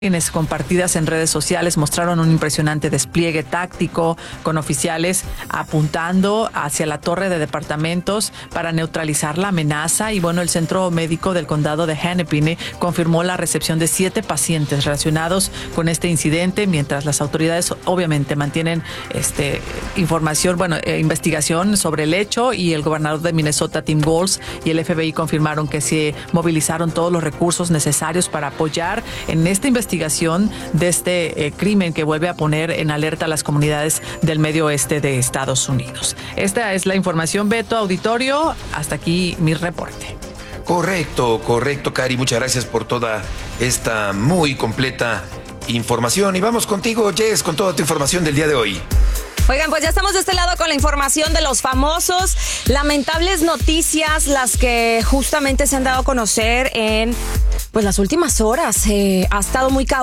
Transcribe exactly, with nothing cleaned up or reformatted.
Imágenes compartidas en redes sociales mostraron un impresionante despliegue táctico con oficiales apuntando hacia la torre de departamentos para neutralizar la amenaza. Y bueno, el centro médico del condado de Hennepin confirmó la recepción de siete pacientes relacionados con este incidente, mientras las autoridades obviamente mantienen este información, bueno, eh, investigación sobre el hecho. Y el gobernador de Minnesota, Tim Walz, y el F B I confirmaron que se movilizaron todos los recursos necesarios para apoyar en esta investigación investigación de este eh, crimen que vuelve a poner en alerta a las comunidades del medio oeste de Estados Unidos. Esta es la información, Beto, auditorio. Hasta aquí mi reporte. Correcto, correcto, Cari. Muchas gracias por toda esta muy completa información. Y vamos contigo, Jess, con toda tu información del día de hoy. Oigan, pues ya estamos de este lado con la información de los famosos. Lamentables noticias, las que justamente se han dado a conocer en pues las últimas horas. Eh, ha estado muy caótico